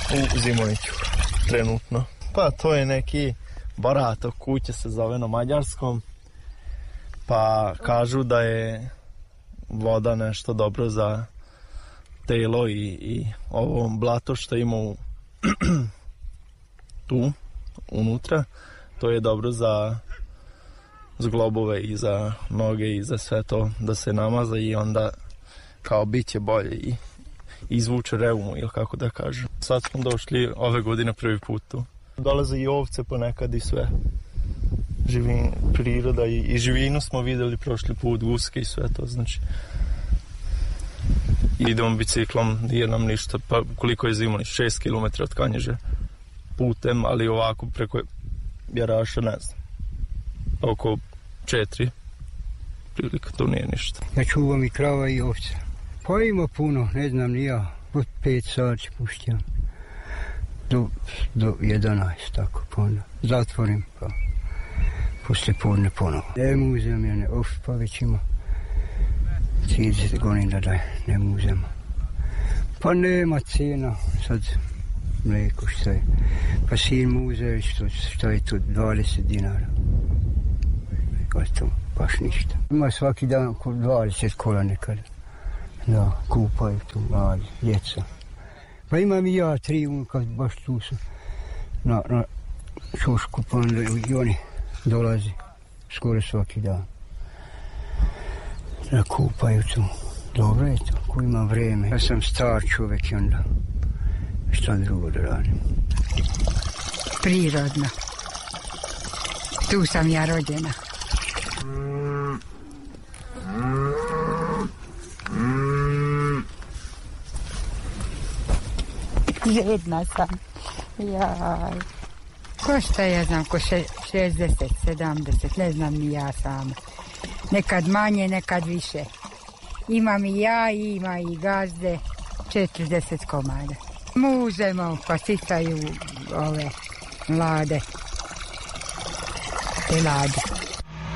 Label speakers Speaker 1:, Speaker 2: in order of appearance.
Speaker 1: u Zimuniću trenutno. Pa to je neki barato kuće se zove na mađarskom, pa kažu da je voda nešto dobro za telo i ovo blato što ima tu unutra, to je dobro za zglobove i za noge i za sve to da se namaza i onda kao bit će bolje i izvuče reumu ili kako da kažem. Sad smo došli ove godine prvi put tu. Dolaze i ovce ponekad i sve. Živi priroda i živinu smo videli prošli put, guske i sve to, znači. Idemo biciklom, nije nam ništa, pa koliko je Zimunić, 6 km od Kanjiže putem, ali ovako preko Jaraša, ne znam, oko 4, prilika, to nije ništa.
Speaker 2: Ja čuvam i krava i ovce. Pa ima puno, ne znam ni ja, od 5 sati pušćam do 11, tako pa onda zatvorim, pa poslije podne ponovo. Ne muzem, ja ne, pa već ima 30 godina da ne muzem. Pa nema cena, sad mlijeko što je. Pa sin muze, što je to 20 dinara. Gotovo, baš ništa. Ima svaki dan 20 kola nekada. Da, kupaju tu mladi, djeca. Pa imam i ja 3 unuka, baš tu su na šušku, pa onda i oni dolazi skoro svaki dan. Da kupaju tu. Dobro je to, ko ima vreme. Ja sam star čovjek i onda šta drugo da radim.
Speaker 3: Prirodno. Tu sam ja rođena. Žedna sam. Jaj. Ko šta ja znam, ko 60, 70, ne znam ni ja sama. Nekad manje, nekad više. Imam i ja, ima i gazde, 40 komada. Muzemo, pa sisaju ove mlade teladi.